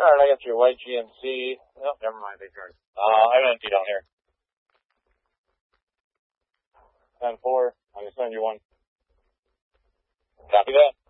Alright, I got your white GMC. Nope, never mind, they turned. I'm empty down here. 10-4, I'm gonna send you one. Copy that.